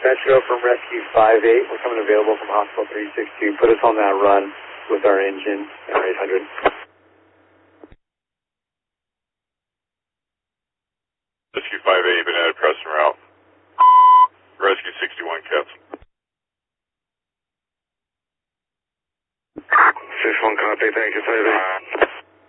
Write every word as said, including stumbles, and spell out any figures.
Metro from Rescue five eight. We're coming available from Hospital three six two. Put us on that run with our engine, our eight hundred. Rescue five eight, been added press and route. Rescue sixty-one, Cats. six one copy, thank you, five eight.